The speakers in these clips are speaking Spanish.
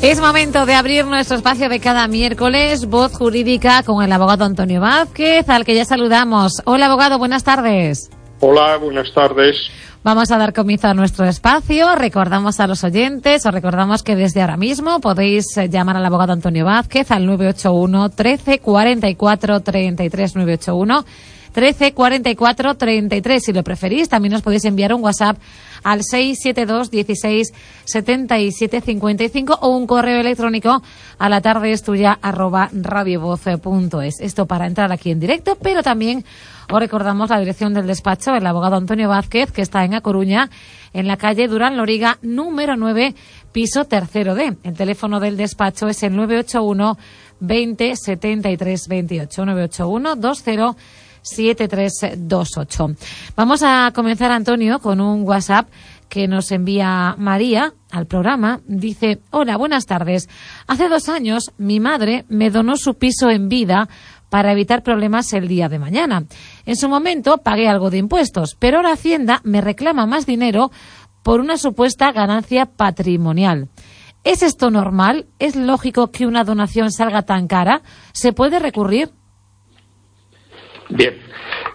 Es momento de abrir nuestro espacio de cada miércoles, Voz Jurídica, con el abogado Antonio Vázquez, al que ya saludamos. Hola, abogado, buenas tardes. Hola, buenas tardes. Vamos a dar comienzo a nuestro espacio. Recordamos a los oyentes, os recordamos que desde ahora mismo podéis llamar al abogado Antonio Vázquez al 981 13 44 33, 981 13 44 33. Si lo preferís, también os podéis enviar un WhatsApp al 672 16 77 55 o un correo electrónico a latardeestuya@radiovoz.es. Esto para entrar aquí en directo, pero también os recordamos la dirección del despacho del abogado Antonio Vázquez, que está en A Coruña, en la calle Durán Loriga, número 9, piso 3D. El teléfono del despacho es el 981 20 73 28, 981 20 7328. Vamos a comenzar, Antonio, con un WhatsApp que nos envía María al programa. Dice: hola, buenas tardes. Hace 2 años mi madre me donó su piso en vida para evitar problemas el día de mañana. En su momento pagué algo de impuestos, pero ahora Hacienda me reclama más dinero por una supuesta ganancia patrimonial. ¿Es esto normal? ¿Es lógico que una donación salga tan cara? ¿Se puede recurrir? Bien,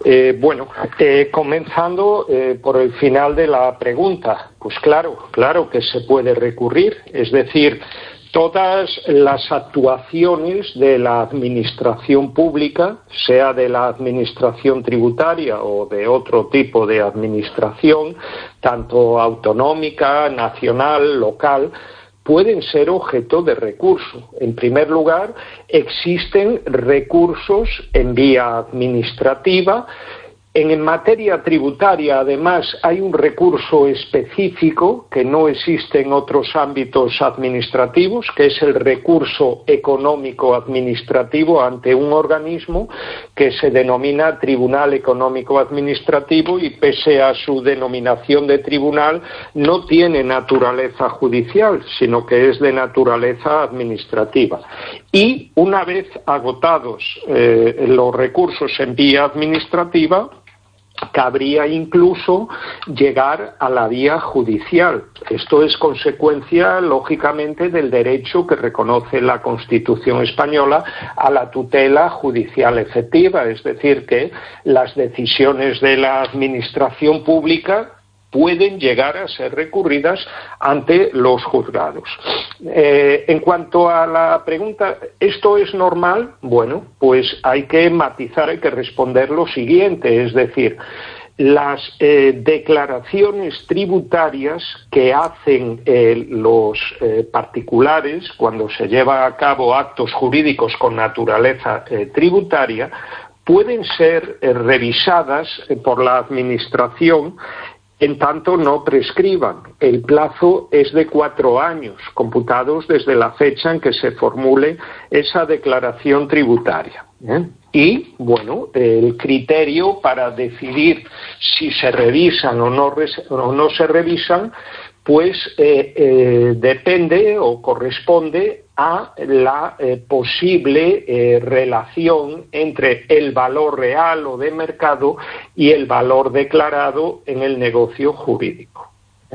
comenzando por el final de la pregunta, pues claro que se puede recurrir, es decir, todas las actuaciones de la administración pública, sea de la administración tributaria o de otro tipo de administración, tanto autonómica, nacional, local, pueden ser objeto de recurso. En primer lugar, existen recursos en vía administrativa. En materia tributaria, además, hay un recurso específico que no existe en otros ámbitos administrativos, que es el recurso económico administrativo ante un organismo que se denomina Tribunal Económico Administrativo, y pese a su denominación de tribunal no tiene naturaleza judicial, sino que es de naturaleza administrativa. Y una vez agotados los recursos en vía administrativa, cabría incluso llegar a la vía judicial. Esto es consecuencia, lógicamente, del derecho que reconoce la Constitución española a la tutela judicial efectiva, es decir, que las decisiones de la administración pública pueden llegar a ser recurridas ante los juzgados. En cuanto a la pregunta, ¿esto es normal? Bueno, pues hay que matizar, hay que responder lo siguiente, es decir, las declaraciones tributarias que hacen los particulares cuando se lleva a cabo actos jurídicos con naturaleza tributaria pueden ser revisadas por la Administración en tanto no prescriban. El plazo es de 4 años, computados desde la fecha en que se formule esa declaración tributaria. Y, bueno, el criterio para decidir si se revisan o no se revisan, pues depende o corresponde a la posible relación entre el valor real o de mercado y el valor declarado en el negocio jurídico.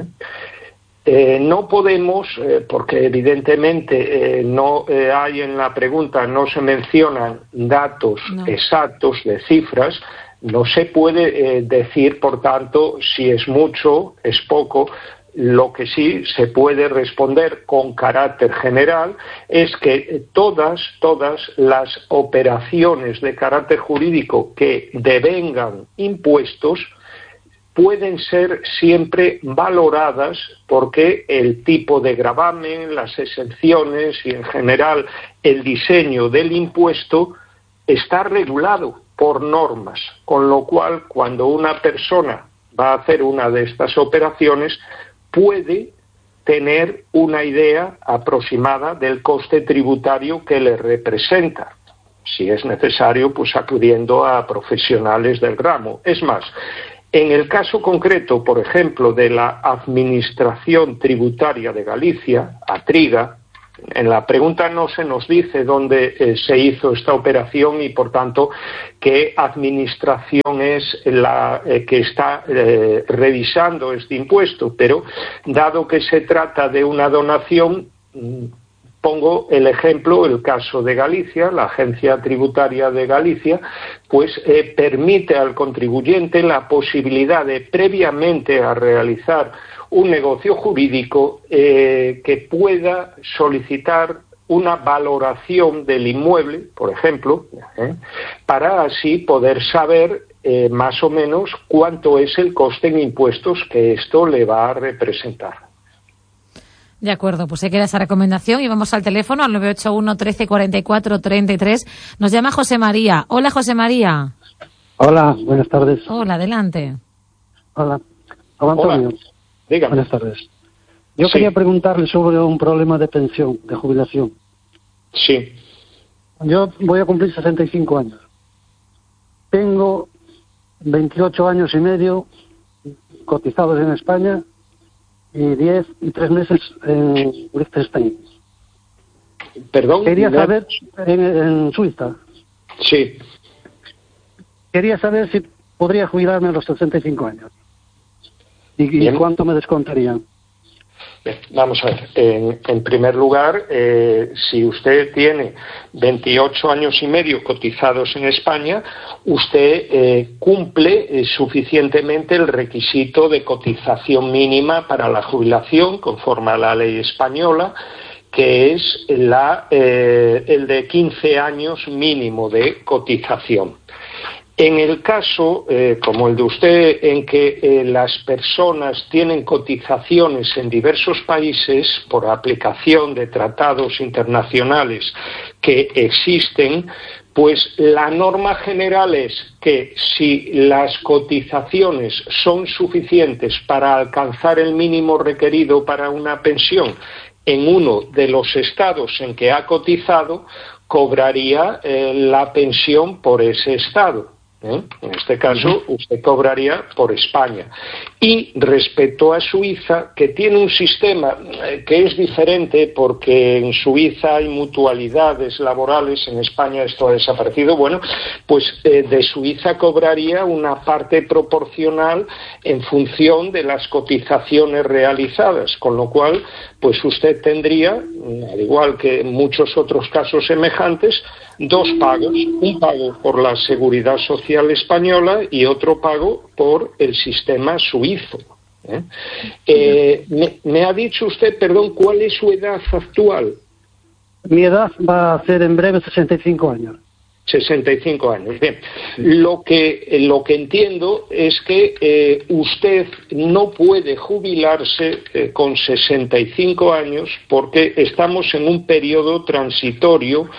No podemos, porque evidentemente no hay en la pregunta, no se mencionan datos exactos de cifras, no se puede decir, por tanto, si es mucho, es poco. Lo que sí se puede responder con carácter general es que todas las operaciones de carácter jurídico que devengan impuestos pueden ser siempre valoradas porque el tipo de gravamen, las exenciones y en general el diseño del impuesto está regulado por normas, con lo cual cuando una persona va a hacer una de estas operaciones puede tener una idea aproximada del coste tributario que le representa, si es necesario, pues acudiendo a profesionales del ramo. Es más, en el caso concreto, por ejemplo, de la Administración Tributaria de Galicia, ATRIGA, en la pregunta no se nos dice dónde se hizo esta operación y, por tanto, qué administración es la que está revisando este impuesto, pero dado que se trata de una donación, pongo el ejemplo, el caso de Galicia. La Agencia Tributaria de Galicia pues permite al contribuyente la posibilidad de, previamente a realizar un negocio jurídico, que pueda solicitar una valoración del inmueble, por ejemplo, para así poder saber más o menos cuánto es el coste en impuestos que esto le va a representar. De acuerdo, pues se queda esa recomendación y vamos al teléfono al 981 13 44 33. Nos llama José María. Hola, José María. Hola, buenas tardes. Hola, adelante. Hola, Antonio. Hola. Dígame. Buenas tardes. Yo Sí. quería preguntarle sobre un problema de pensión, de jubilación. Sí. Yo voy a cumplir 65 años. Tengo 28 años y medio cotizados en España y 10 y 3 meses en Liechtenstein. Perdón. Quería saber, en Suiza, Sí. quería saber si podría jubilarme a los 65 años. ¿Y Bien. cuánto me descontarían? Bien, vamos a ver. En primer lugar, si usted tiene 28 años y medio cotizados en España, usted cumple suficientemente el requisito de cotización mínima para la jubilación, conforme a la ley española, que es el de 15 años mínimo de cotización. En el caso, como el de usted, en que las personas tienen cotizaciones en diversos países por aplicación de tratados internacionales que existen, pues la norma general es que si las cotizaciones son suficientes para alcanzar el mínimo requerido para una pensión en uno de los estados en que ha cotizado, cobraría la pensión por ese estado. En este caso, usted cobraría por España. Y respecto a Suiza, que tiene un sistema que es diferente, porque en Suiza hay mutualidades laborales, en España esto ha desaparecido, bueno, pues de Suiza cobraría una parte proporcional en función de las cotizaciones realizadas, con lo cual, pues usted tendría, al igual que en muchos otros casos semejantes, dos pagos, un pago por la Seguridad Social española y otro pago por el sistema suizo. Me ha dicho usted, perdón, ¿cuál es su edad actual? Mi edad va a ser en breve 65 años. 65 años. Bien, lo que entiendo es que usted no puede jubilarse con 65 años porque estamos en un periodo transitorio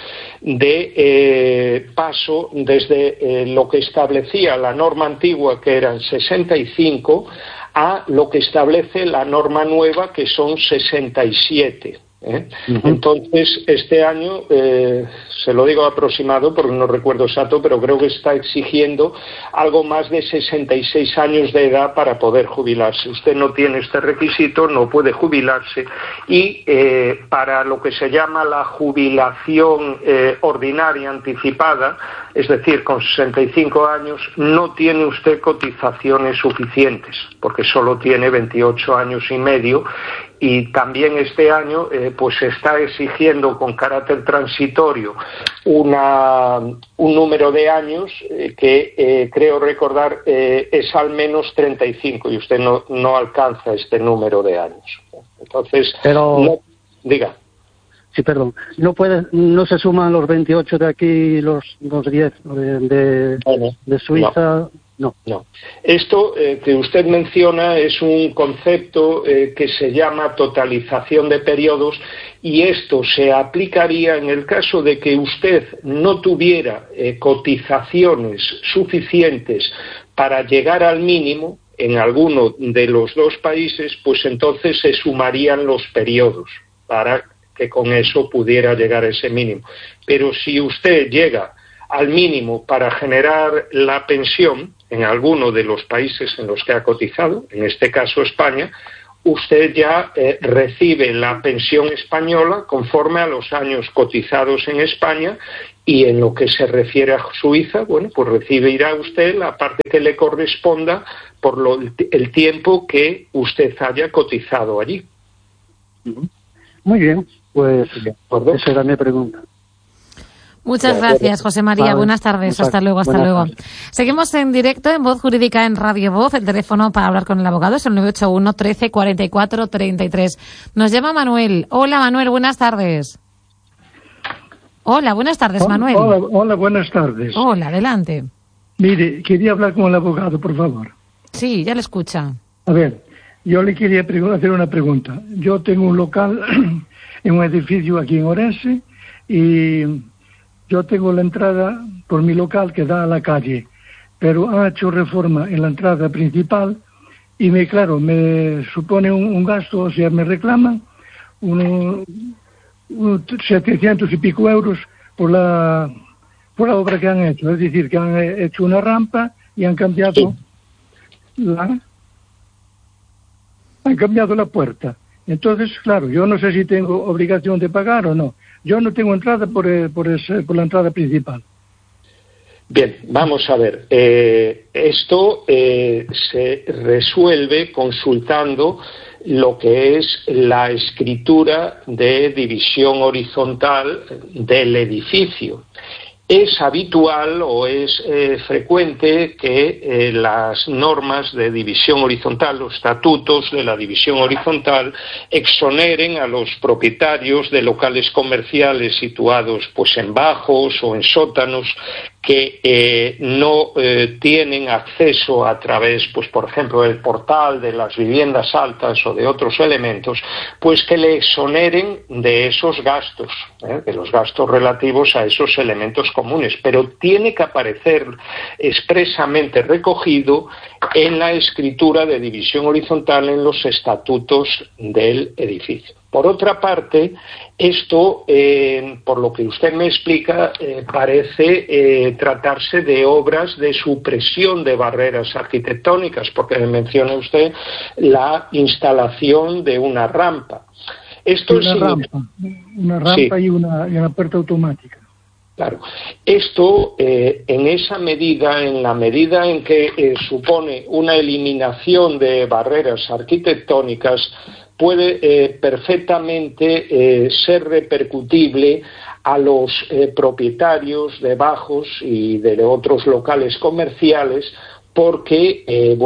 de paso desde lo que establecía la norma antigua, que eran 65, a lo que establece la norma nueva, que son 67. Entonces, este año, se lo digo aproximado porque no recuerdo exacto, pero creo que está exigiendo algo más de 66 años de edad para poder jubilarse. Usted no tiene este requisito, no puede jubilarse, y para lo que se llama la jubilación ordinaria anticipada, es decir, con 65 años, no tiene usted cotizaciones suficientes, porque solo tiene 28 años y medio, y también este año pues se está exigiendo con carácter transitorio un número de años que creo recordar es al menos 35, y usted no alcanza este número de años. Entonces, pero no, diga. Sí, perdón. No se suman los 28 de aquí, los 10 de Suiza. No. Esto que usted menciona es un concepto que se llama totalización de periodos, y esto se aplicaría en el caso de que usted no tuviera cotizaciones suficientes para llegar al mínimo en alguno de los dos países, pues entonces se sumarían los periodos para que con eso pudiera llegar a ese mínimo. Pero si usted llega al mínimo para generar la pensión en alguno de los países en los que ha cotizado, en este caso España, usted ya recibe la pensión española conforme a los años cotizados en España, y en lo que se refiere a Suiza, bueno, pues recibirá usted la parte que le corresponda por el tiempo que usted haya cotizado allí. Muy bien. Pues esa era mi pregunta. Muchas gracias, José María. Vale. Buenas tardes. Hasta luego, hasta luego. Seguimos en directo en Voz Jurídica en Radio Voz. El teléfono para hablar con el abogado es el 981 13 44 33. Nos llama Manuel. Hola, Manuel. Buenas tardes. Hola, buenas tardes, Manuel. Hola, buenas tardes. Hola, adelante. Mire, quería hablar con el abogado, por favor. Sí, ya le escucha. A ver, yo le quería hacer una pregunta. Yo tengo un local en un edificio aquí en Orense y yo tengo la entrada por mi local que da a la calle, pero han hecho reforma en la entrada principal y me supone un gasto, o sea, me reclaman unos 700 y pico euros por la obra que han hecho. Es decir, que han hecho una rampa y han cambiado la puerta. Entonces, claro, yo no sé si tengo obligación de pagar o no. Yo no tengo entrada por la entrada principal. Bien, vamos a ver. Esto se resuelve consultando lo que es la escritura de división horizontal del edificio. Es habitual o es frecuente que las normas de división horizontal, los estatutos de la división horizontal, exoneren a los propietarios de locales comerciales situados pues en bajos o en sótanos que no tienen acceso a través, pues por ejemplo, del portal de las viviendas altas o de otros elementos, pues que le exoneren de esos gastos, de los gastos relativos a esos elementos comunes, pero tiene que aparecer expresamente recogido en la escritura de división horizontal en los estatutos del edificio. Por otra parte, esto, por lo que usted me explica, parece tratarse de obras de supresión de barreras arquitectónicas, porque menciona usted la instalación de una rampa. Esto una rampa sí. y una puerta automática. Claro. Esto, en esa medida, en la medida en que supone una eliminación de barreras arquitectónicas, puede perfectamente ser repercutible a los propietarios de bajos y de otros locales comerciales, porque,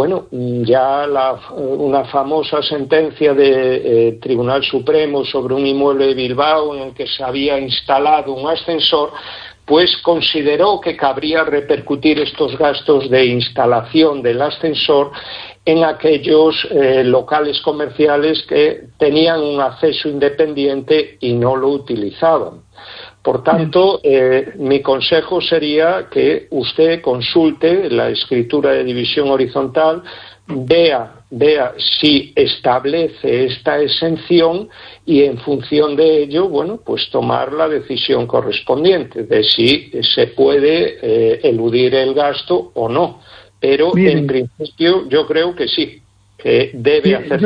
ya una famosa sentencia del Tribunal Supremo sobre un inmueble de Bilbao en el que se había instalado un ascensor, pues consideró que cabría repercutir estos gastos de instalación del ascensor en aquellos locales comerciales que tenían un acceso independiente y no lo utilizaban. Por tanto, mi consejo sería que usted consulte la escritura de división horizontal, vea si establece esta exención y en función de ello, pues tomar la decisión correspondiente de si se puede eludir el gasto o no. Pero en principio yo creo que sí, que debe hacerse.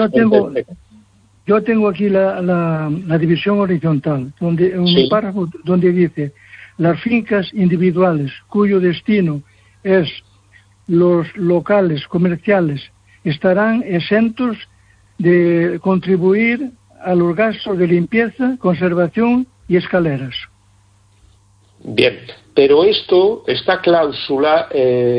Yo tengo aquí la división horizontal, donde un párrafo donde dice: las fincas individuales cuyo destino es los locales comerciales estarán exentos de contribuir a los gastos de limpieza, conservación y escaleras. Bien, pero esta cláusula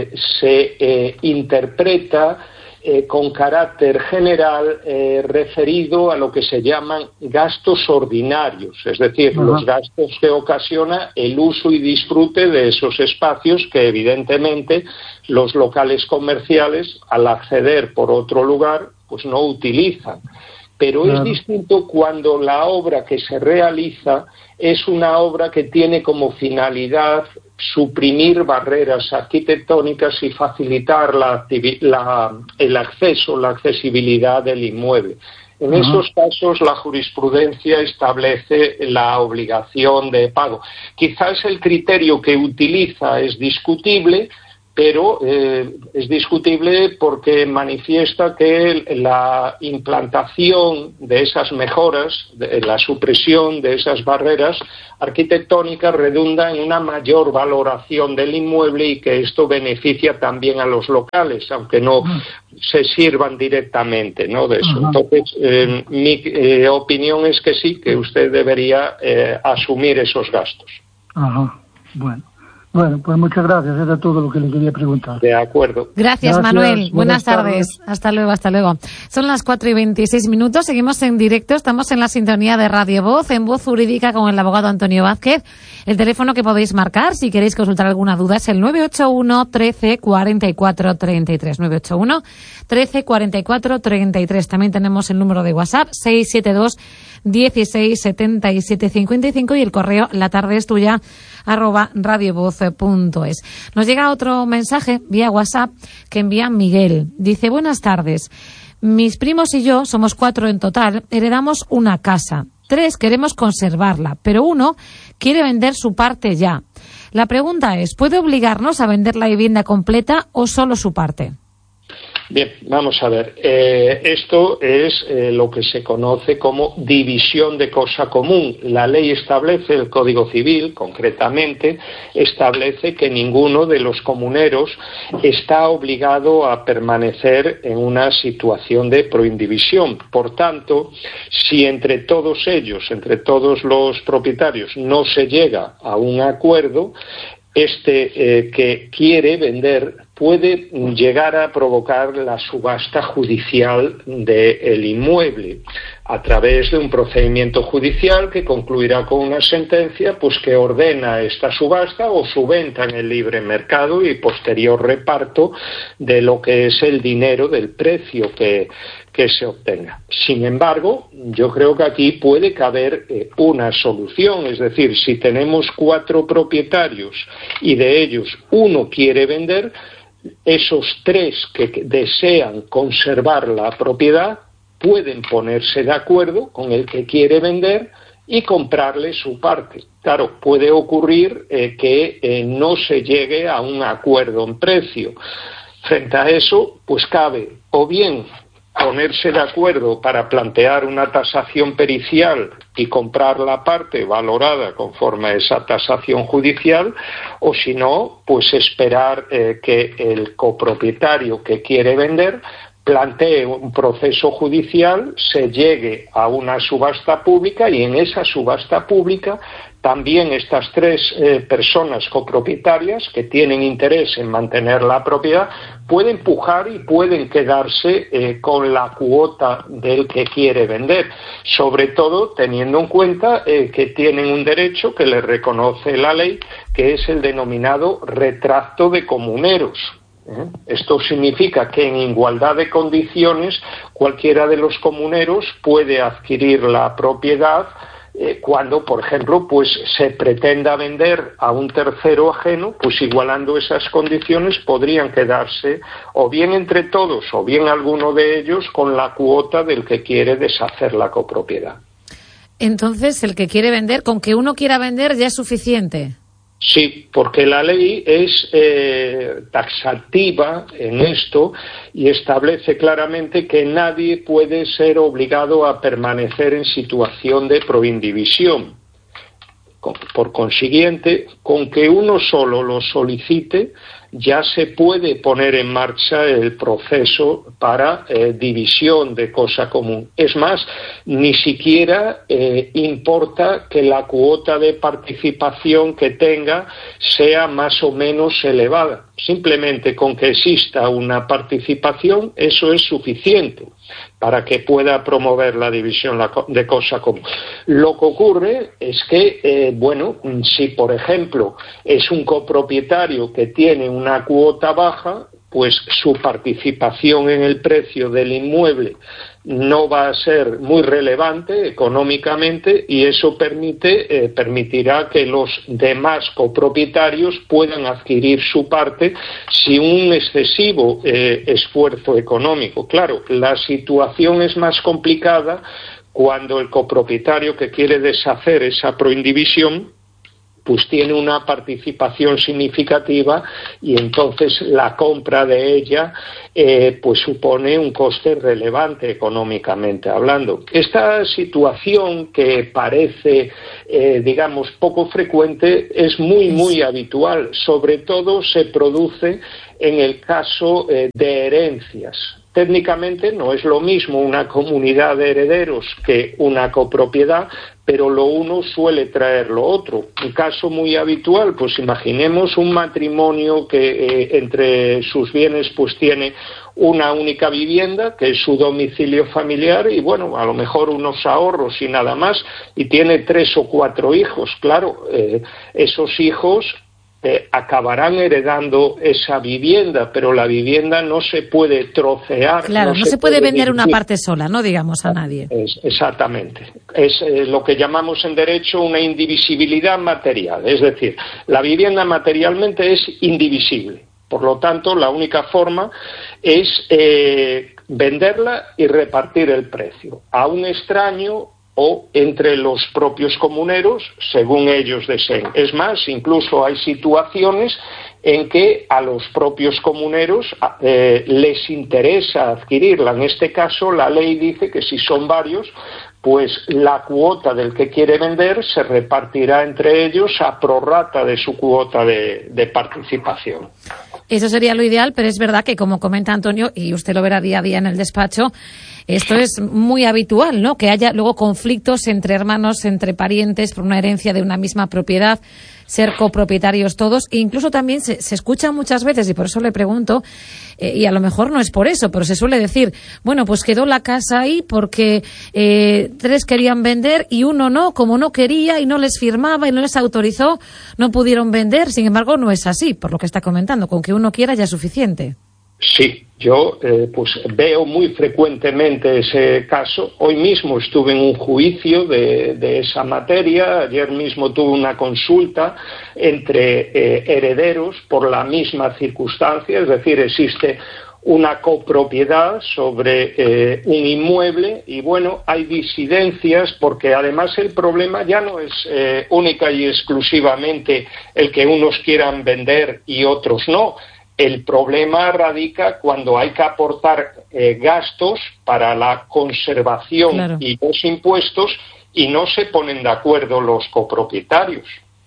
se interpreta con carácter general referido a lo que se llaman gastos ordinarios, es decir, los gastos que ocasiona el uso y disfrute de esos espacios que evidentemente los locales comerciales, al acceder por otro lugar, pues no utilizan. Pero es distinto cuando la obra que se realiza es una obra que tiene como finalidad suprimir barreras arquitectónicas y facilitar el acceso, la accesibilidad del inmueble. En esos casos la jurisprudencia establece la obligación de pago. Quizás el criterio que utiliza es discutible, pero es discutible porque manifiesta que la implantación de esas mejoras, de la supresión de esas barreras arquitectónicas redunda en una mayor valoración del inmueble y que esto beneficia también a los locales, aunque no se sirvan directamente, ¿no?, de eso. Entonces, mi opinión es que sí, que usted debería asumir esos gastos. Ajá, bueno, pues muchas gracias, era todo lo que le quería preguntar. De acuerdo. Gracias, Manuel. Buenas tardes. Hasta luego. Son las 4:26. Seguimos en directo. Estamos en la sintonía de Radio Voz, en Voz Jurídica, con el abogado Antonio Vázquez. El teléfono que podéis marcar si queréis consultar alguna duda es el 981 13 44 33. 981 13 44 33. También tenemos el número de WhatsApp 672 16 77 55 y el correo latardeestuya @radiovoz.es. Nos llega otro mensaje vía WhatsApp que envía Miguel. Dice: buenas tardes. Mis primos y yo, somos 4 en total, heredamos una casa. 3 queremos conservarla, pero 1 quiere vender su parte ya. La pregunta es, ¿puede obligarnos a vender la vivienda completa o solo su parte? Bien, vamos a ver. Esto es lo que se conoce como división de cosa común. La ley establece, el Código Civil, concretamente, establece que ninguno de los comuneros está obligado a permanecer en una situación de proindivisión. Por tanto, si entre todos ellos, entre todos los propietarios, no se llega a un acuerdo, que quiere vender puede llegar a provocar la subasta judicial del inmueble a través de un procedimiento judicial que concluirá con una sentencia pues que ordena esta subasta o su venta en el libre mercado y posterior reparto de lo que es el dinero, del precio que se obtenga. Sin embargo, yo creo que aquí puede caber una solución, es decir, si tenemos 4 propietarios y de ellos 1 quiere vender, esos 3 que desean conservar la propiedad pueden ponerse de acuerdo con el que quiere vender y comprarle su parte. Claro, puede ocurrir que no se llegue a un acuerdo en precio. Frente a eso, pues cabe o bien ponerse de acuerdo para plantear una tasación pericial y comprar la parte valorada conforme a esa tasación judicial, o si no, pues esperar que el copropietario que quiere vender plantee un proceso judicial, se llegue a una subasta pública y en esa subasta pública también estas 3 personas copropietarias que tienen interés en mantener la propiedad pueden pujar y pueden quedarse con la cuota del que quiere vender, sobre todo teniendo en cuenta que tienen un derecho que les reconoce la ley, que es el denominado retracto de comuneros. Esto significa que en igualdad de condiciones cualquiera de los comuneros puede adquirir la propiedad cuando, por ejemplo, pues se pretenda vender a un tercero ajeno, pues igualando esas condiciones podrían quedarse o bien entre todos o bien alguno de ellos con la cuota del que quiere deshacer la copropiedad. Entonces, el que quiere vender, con que uno quiera vender ya es suficiente. Sí, porque la ley es taxativa en esto y establece claramente que nadie puede ser obligado a permanecer en situación de proindivisión. Por consiguiente, con que uno solo lo solicite, ya se puede poner en marcha el proceso para división de cosa común. Es más, ni siquiera importa que la cuota de participación que tenga sea más o menos elevada. Simplemente con que exista una participación, eso es suficiente para que pueda promover la división de cosa común. Lo que ocurre es que, si por ejemplo es un copropietario que tiene una cuota baja, pues su participación en el precio del inmueble no va a ser muy relevante económicamente y eso permitirá que los demás copropietarios puedan adquirir su parte sin un excesivo esfuerzo económico. Claro, la situación es más complicada cuando el copropietario que quiere deshacer esa proindivisión pues tiene una participación significativa y entonces la compra de ella pues supone un coste relevante económicamente hablando. Esta situación que parece, digamos, poco frecuente es muy habitual. Sobre todo se produce en el caso de herencias. Técnicamente no es lo mismo una comunidad de herederos que una copropiedad, pero lo uno suele traer lo otro. Un caso muy habitual, pues imaginemos un matrimonio que entre sus bienes pues tiene una única vivienda, que es su domicilio familiar, y bueno, a lo mejor unos ahorros y nada más, y tiene 3 o 4 hijos. Claro, esos hijos acabarán heredando esa vivienda, pero la vivienda no se puede trocear. Claro, no se puede vender una parte sola, no digamos a nadie. Exactamente. Es lo que llamamos en derecho una indivisibilidad material. Es decir, la vivienda materialmente es indivisible. Por lo tanto, la única forma es venderla y repartir el precio a un extraño o entre los propios comuneros, según ellos deseen. Es más, incluso hay situaciones en que a los propios comuneros les interesa adquirirla. En este caso, la ley dice que si son varios, pues la cuota del que quiere vender se repartirá entre ellos a prorrata de su cuota de participación. Eso sería lo ideal, pero es verdad que, como comenta Antonio, y usted lo verá día a día en el despacho, esto es muy habitual, ¿no? Que haya luego conflictos entre hermanos, entre parientes, por una herencia de una misma propiedad, ser copropietarios todos, e incluso también se escucha muchas veces, y por eso le pregunto, y a lo mejor no es por eso, pero se suele decir, bueno, pues quedó la casa ahí porque 3 querían vender y uno no, como no quería y no les firmaba y no les autorizó, no pudieron vender. Sin embargo, no es así, por lo que está comentando, con que uno quiera ya es suficiente. Sí, yo pues veo muy frecuentemente ese caso. Hoy mismo estuve en un juicio de esa materia. Ayer mismo tuve una consulta entre herederos por la misma circunstancia, es decir, existe una copropiedad sobre un inmueble y bueno, hay disidencias porque además el problema ya no es única y exclusivamente el que unos quieran vender y otros no. El problema radica cuando hay que aportar gastos para la conservación, claro, y los impuestos, y no se ponen de acuerdo los copropietarios.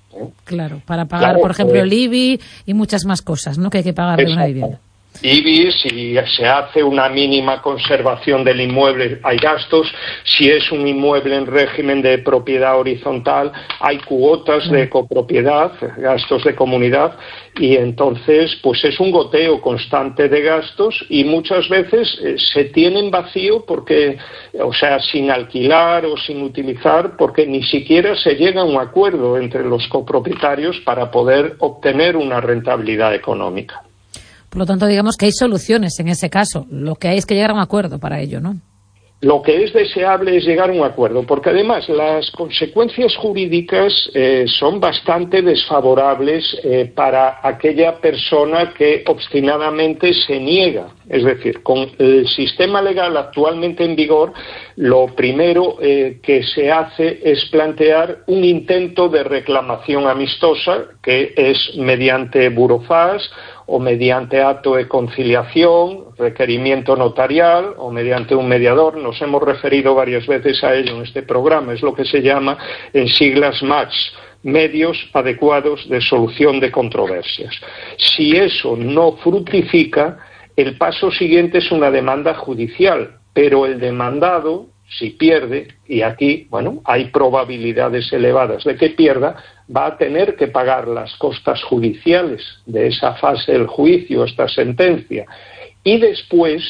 Claro, para pagar, claro, por ejemplo, el IBI y muchas más cosas, ¿no?, que hay que pagar de una vivienda. IBI, si se hace una mínima conservación del inmueble hay gastos, si es un inmueble en régimen de propiedad horizontal hay cuotas de copropiedad, gastos de comunidad, y entonces pues es un goteo constante de gastos y muchas veces se tienen vacío porque, o sea, sin alquilar o sin utilizar, porque ni siquiera se llega a un acuerdo entre los copropietarios para poder obtener una rentabilidad económica. Por lo tanto, digamos que hay soluciones en ese caso. Lo que hay es que llegar a un acuerdo para ello, ¿no? Lo que es deseable es llegar a un acuerdo, porque además las consecuencias jurídicas son bastante desfavorables para aquella persona que obstinadamente se niega. Es decir, con el sistema legal actualmente en vigor, lo primero que se hace es plantear un intento de reclamación amistosa, que es mediante burofax o mediante acto de conciliación, requerimiento notarial o mediante un mediador. Nos hemos referido varias veces a ello en este programa. Es lo que se llama en siglas MACH, medios adecuados de solución de controversias. Si eso no fructifica, el paso siguiente es una demanda judicial, pero el demandado, si pierde, y aquí, bueno, hay probabilidades elevadas de que pierda, va a tener que pagar las costas judiciales de esa fase del juicio, esta sentencia. Y después,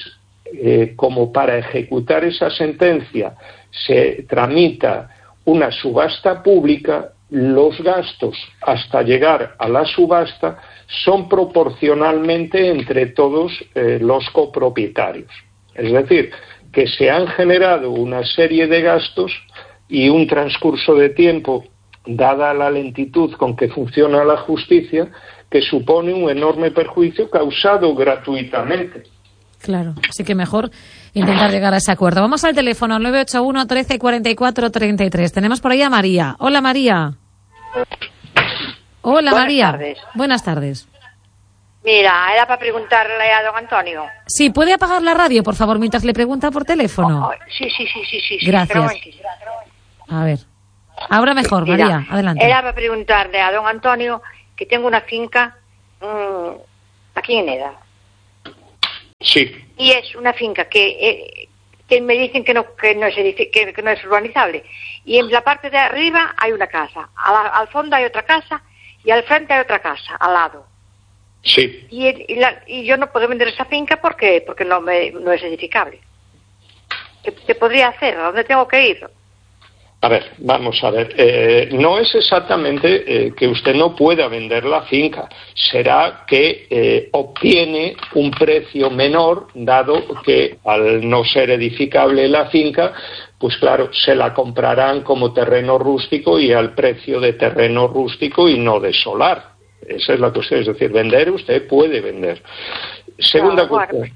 como para ejecutar esa sentencia se tramita una subasta pública, los gastos hasta llegar a la subasta son proporcionalmente entre todos los copropietarios. Es decir, que se han generado una serie de gastos y un transcurso de tiempo, dada la lentitud con que funciona la justicia, que supone un enorme perjuicio causado gratuitamente. Claro, así que mejor intentar llegar a ese acuerdo. Vamos al teléfono, 981 13 44 33. Tenemos por ahí a María. Hola, María. Hola, María. Tardes. Buenas tardes. Mira, era para preguntarle a don Antonio. Sí, ¿puede apagar la radio, por favor, mientras le pregunta por teléfono? Sí. Gracias. A ver. Ahora mejor, Mira, María, adelante. Era para preguntarle a don Antonio que tengo una finca aquí en Eda. Sí. Y es una finca que me dicen que no es urbanizable. Y en la parte de arriba hay una casa, al fondo hay otra casa y al frente hay otra casa, al lado. Sí. Y yo no puedo vender esa finca porque no es edificable. ¿Qué podría hacer? ¿A dónde tengo que ir? A ver, vamos a ver. No es exactamente que usted no pueda vender la finca. Será que obtiene un precio menor, dado que al no ser edificable la finca, pues claro, se la comprarán como terreno rústico y al precio de terreno rústico y no de solar. Esa es la cuestión. Es decir, vender usted puede vender. Segunda cuestión.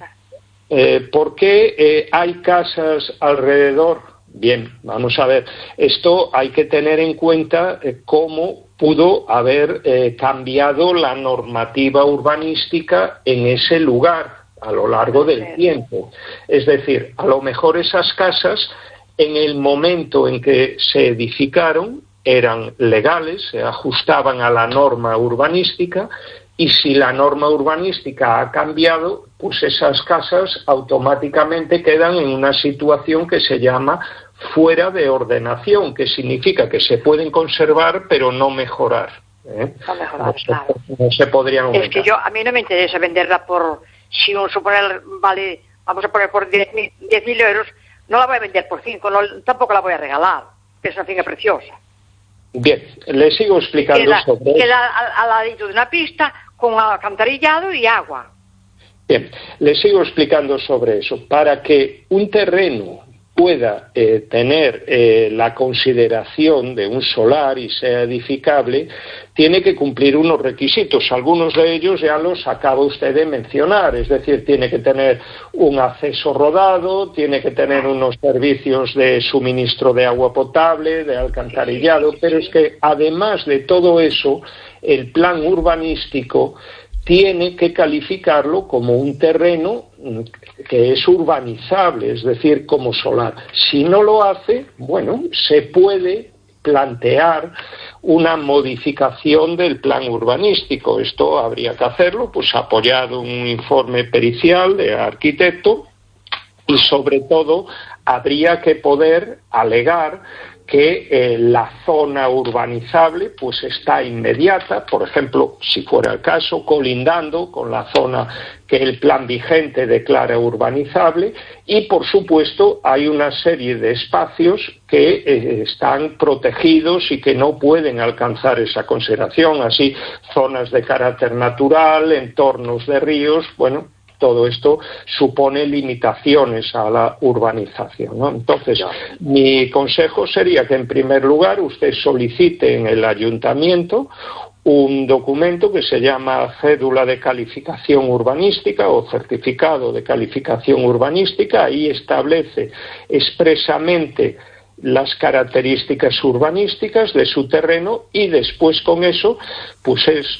¿Por qué hay casas alrededor? Bien, vamos a ver. Esto hay que tener en cuenta cómo pudo haber cambiado la normativa urbanística en ese lugar a lo largo del tiempo. Es decir, a lo mejor esas casas, en el momento en que se edificaron, eran legales, se ajustaban a la norma urbanística, y si la norma urbanística ha cambiado, pues esas casas automáticamente quedan en una situación que se llama fuera de ordenación, que significa que se pueden conservar pero no mejorar. No mejorar, claro. No se podrían aumentar. Es que a mí no me interesa venderla si un suponer vale, vamos a poner por 10.000 euros, no la voy a vender por 5, tampoco la voy a regalar, que es una finca preciosa. Bien, le sigo explicando sobre eso. Queda al ladito de una pista con alcantarillado y agua. Bien, le sigo explicando sobre eso. Para que un terreno pueda tener la consideración de un solar y sea edificable, tiene que cumplir unos requisitos. Algunos de ellos ya los acaba usted de mencionar, es decir, tiene que tener un acceso rodado, tiene que tener unos servicios de suministro de agua potable, de alcantarillado, pero es que además de todo eso, el plan urbanístico tiene que calificarlo como un terreno que es urbanizable, es decir, como solar. Si no lo hace, bueno, se puede plantear una modificación del plan urbanístico. Esto habría que hacerlo, pues apoyado en un informe pericial de arquitecto, y sobre todo habría que poder alegar que la zona urbanizable pues está inmediata, por ejemplo, si fuera el caso, colindando con la zona que el plan vigente declara urbanizable, y por supuesto hay una serie de espacios que están protegidos y que no pueden alcanzar esa consideración, así zonas de carácter natural, entornos de ríos, bueno, todo esto supone limitaciones a la urbanización, ¿no? Entonces, mi consejo sería que en primer lugar usted solicite en el ayuntamiento un documento que se llama cédula de calificación urbanística o certificado de calificación urbanística. Ahí establece expresamente las características urbanísticas de su terreno, y después con eso pues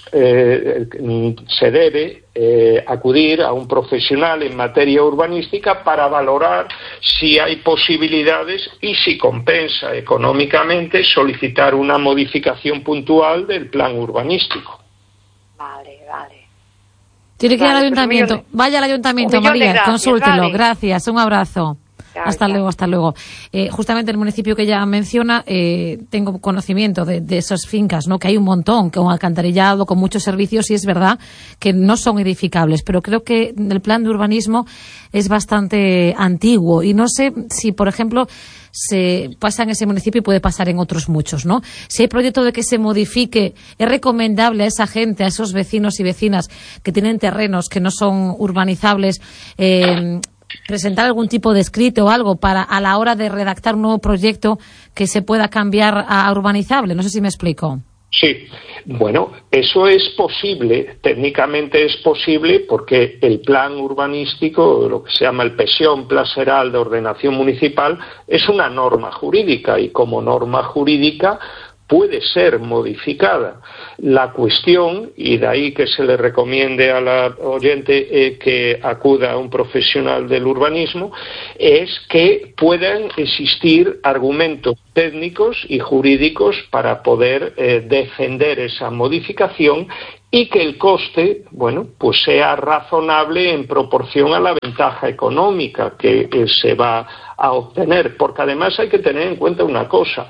se debe acudir a un profesional en materia urbanística para valorar si hay posibilidades y si compensa económicamente solicitar una modificación puntual del plan urbanístico. Vale. Tiene que ir al ayuntamiento. Vaya al ayuntamiento, María, consúltelo. Vale. Gracias, un abrazo. Hasta luego. Justamente el municipio que ella menciona, tengo conocimiento de esas fincas, ¿no? Que hay un montón, con alcantarillado, con muchos servicios, y es verdad que no son edificables, pero creo que el plan de urbanismo es bastante antiguo, y no sé si, por ejemplo, se pasa en ese municipio y puede pasar en otros muchos, ¿no? Si hay proyecto de que se modifique, es recomendable a esa gente, a esos vecinos y vecinas que tienen terrenos que no son urbanizables, presentar algún tipo de escrito o algo para, a la hora de redactar un nuevo proyecto, que se pueda cambiar a urbanizable. No sé si me explico. Sí, bueno, eso es posible, técnicamente es posible, porque el plan urbanístico, lo que se llama el PESION, Plan Xeral de Ordenación Municipal, es una norma jurídica, y como norma jurídica puede ser modificada. La cuestión, y de ahí que se le recomiende a la oyente que acuda a un profesional del urbanismo, es que puedan existir argumentos técnicos y jurídicos para poder defender esa modificación y que el coste, bueno, pues sea razonable en proporción a la ventaja económica que se va a obtener, porque además hay que tener en cuenta una cosa: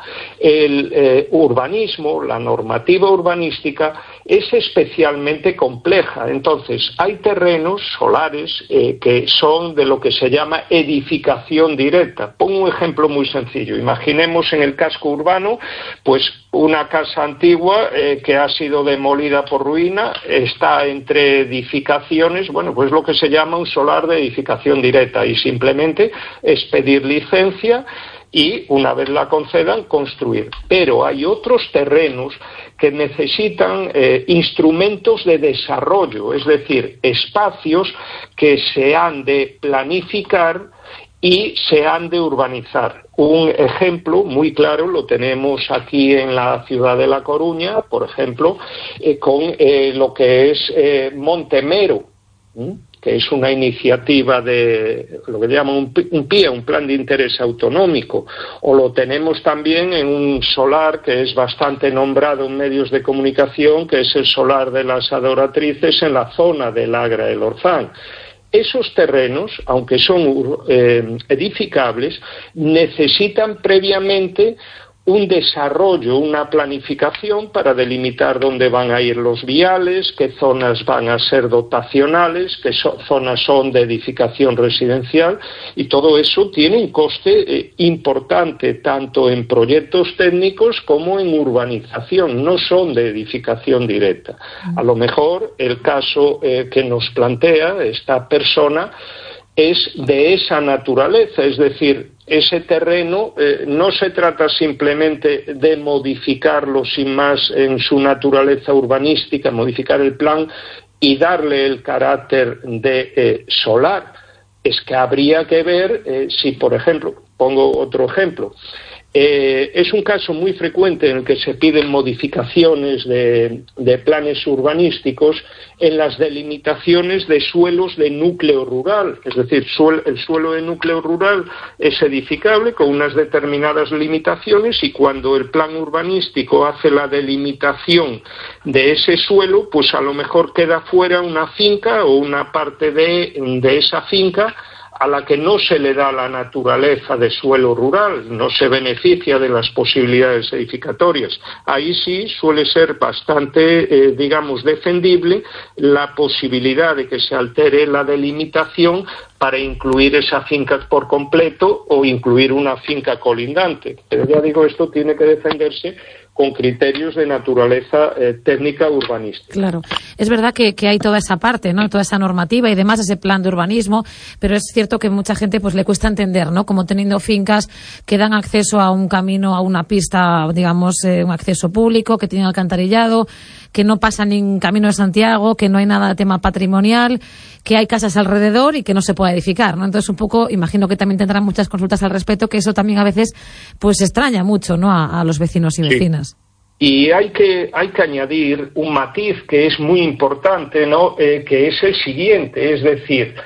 el urbanismo, la normativa urbanística es especialmente compleja. Entonces, hay terrenos solares que son de lo que se llama edificación directa. Pongo un ejemplo muy sencillo. Imaginemos en el casco urbano, pues una casa antigua que ha sido demolida por ruina, está entre edificaciones, bueno, pues lo que se llama un solar de edificación directa, y simplemente es pedir licencia y, una vez la concedan, construir. Pero hay otros terrenos que necesitan instrumentos de desarrollo, es decir, espacios que se han de planificar y se han de urbanizar. Un ejemplo muy claro lo tenemos aquí en la ciudad de La Coruña, por ejemplo, con lo que es Montemero, que es una iniciativa de lo que llaman un PIA, un plan de interés autonómico, o lo tenemos también en un solar que es bastante nombrado en medios de comunicación, que es el solar de las Adoratrices en la zona del Agra del Orzán. Esos terrenos, aunque son edificables, necesitan previamente un desarrollo, una planificación para delimitar dónde van a ir los viales, qué zonas van a ser dotacionales, qué zonas son de edificación residencial, y todo eso tiene un coste importante, tanto en proyectos técnicos como en urbanización, no son de edificación directa. A lo mejor el caso que nos plantea esta persona es de esa naturaleza, es decir, ese terreno no se trata simplemente de modificarlo sin más en su naturaleza urbanística, modificar el plan y darle el carácter de solar. Es que habría que ver si, por ejemplo, pongo otro ejemplo, es un caso muy frecuente en el que se piden modificaciones de planes urbanísticos en las delimitaciones de suelos de núcleo rural. Es decir, el suelo de núcleo rural es edificable con unas determinadas limitaciones, y cuando el plan urbanístico hace la delimitación de ese suelo, pues a lo mejor queda fuera una finca o una parte de esa finca a la que no se le da la naturaleza de suelo rural, no se beneficia de las posibilidades edificatorias. Ahí sí suele ser bastante, defendible la posibilidad de que se altere la delimitación para incluir esa finca por completo o incluir una finca colindante. Pero ya digo, esto tiene que defenderse con criterios de naturaleza técnica urbanística. Claro, es verdad que hay toda esa parte, ¿no? Toda esa normativa y demás, ese plan de urbanismo, pero es cierto que mucha gente pues le cuesta entender, ¿no? Como teniendo fincas que dan acceso a un camino, a una pista, un acceso público, que tienen alcantarillado, que no pasa ni Camino de Santiago, que no hay nada de tema patrimonial, que hay casas alrededor y que no se puede edificar, ¿no? Entonces, un poco, imagino que también tendrán muchas consultas al respecto, que eso también a veces pues extraña mucho, ¿no? A los vecinos y vecinas. Y hay que añadir un matiz que es muy importante, ¿no? Que es el siguiente, es decir,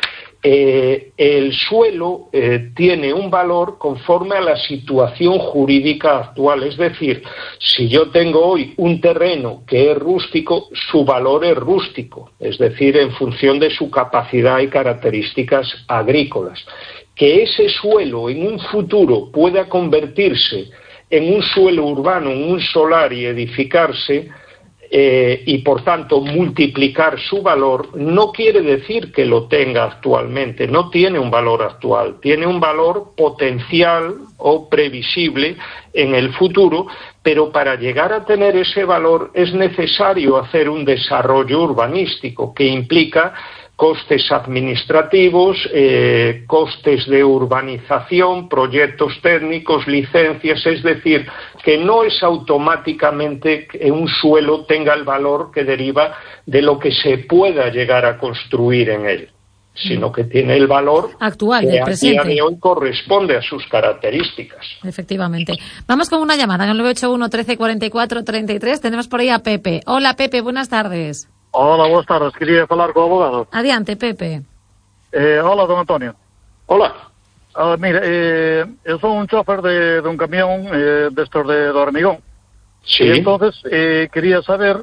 el suelo tiene un valor conforme a la situación jurídica actual. Es decir, si yo tengo hoy un terreno que es rústico, su valor es rústico, es decir, en función de su capacidad y características agrícolas. Que ese suelo en un futuro pueda convertirse en un suelo urbano, en un solar y edificarse, y por tanto multiplicar su valor, no quiere decir que lo tenga actualmente, no tiene un valor actual, tiene un valor potencial o previsible en el futuro, pero para llegar a tener ese valor es necesario hacer un desarrollo urbanístico que implica costes administrativos, costes de urbanización, proyectos técnicos, licencias, es decir, que no es automáticamente que un suelo tenga el valor que deriva de lo que se pueda llegar a construir en él. sino que tiene el valor actual, que del a presente. día de hoy corresponde a sus características. Efectivamente. Vamos con una llamada en el 981 13 44 33. Tenemos por ahí a Pepe. Hola, Pepe, buenas tardes. Hola, buenas tardes. Quería falar co abogado. Adiante, Pepe. Hola, don Antonio. Hola. Mira, eu son un chofer de un camión destos de hormigón. Sí. E entonces quería saber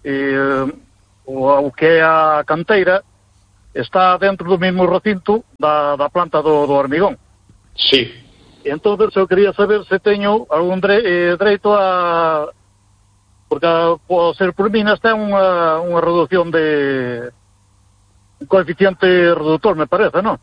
o que é a canteira está dentro do mesmo recinto da planta do hormigón. Sí. E entonces eu quería saber se teño algún dereito a... Porque ao ser por minas ten unha reducción de... un coeficiente reductor, me parece, non?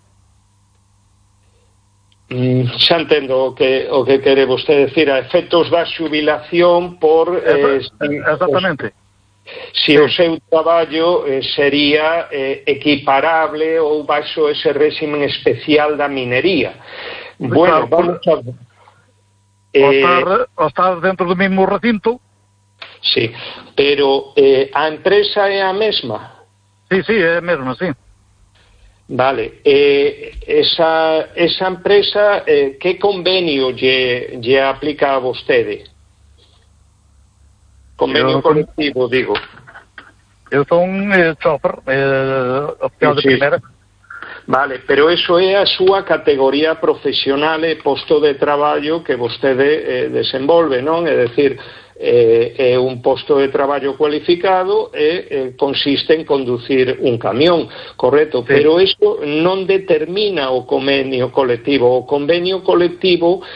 Xa entendo o que quere vostede decir, a efectos da xubilación por... Exactamente. Si o seu traballo sería equiparable ou baixo ese réximen especial da minería. Bueno, claro, vamos a... Ao estar dentro do mesmo recinto. Sí, pero a empresa é a mesma? Sí, é a mesma, sí. Vale, esa empresa, que convenio lle aplica a vostede? Convenio colectivo, digo. Eu son chofer, oficial de primeira. Vale, pero eso é a súa categoría profesional e posto de traballo que vostede desenvolve, non? É dicir, é un posto de traballo cualificado e consiste en conducir un camión, correcto, sí. Pero iso non determina o convenio colectivo. O convenio colectivo